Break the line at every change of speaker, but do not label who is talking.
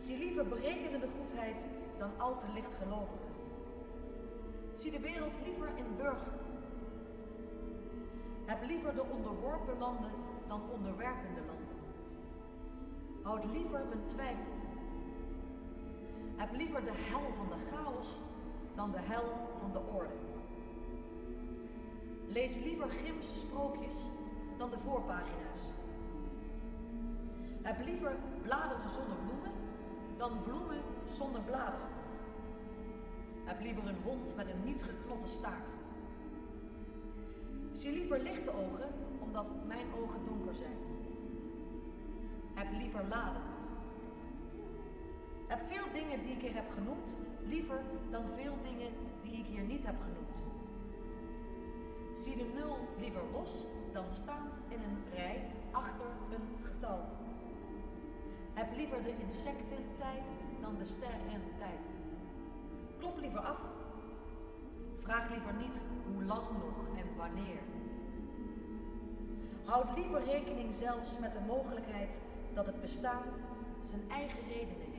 Zie liever berekenende goedheid dan al te lichtgelovigen. Zie de wereld liever in burger. Heb liever de onderworpen landen dan onderwerpende landen. Houd liever mijn twijfel. Heb liever de hel van de chaos dan de hel van de orde. Lees liever Grimmse sprookjes dan de voorpagina's. Heb liever bladeren zonder bloemen dan bloemen zonder bladeren. Heb liever een hond met een niet geknotte staart. Zie liever lichte ogen, omdat mijn ogen donker zijn. Heb liever laden. Heb veel dingen die ik hier heb genoemd, liever dan veel dingen die ik hier niet heb genoemd. Zie de nul liever los dan staand in een rij achter een getal. Heb liever de insectentijd dan de sterrentijd. Klop liever af. Vraag liever niet hoe lang nog en wanneer. Houd liever rekening zelfs met de mogelijkheid dat het bestaan zijn eigen reden heeft.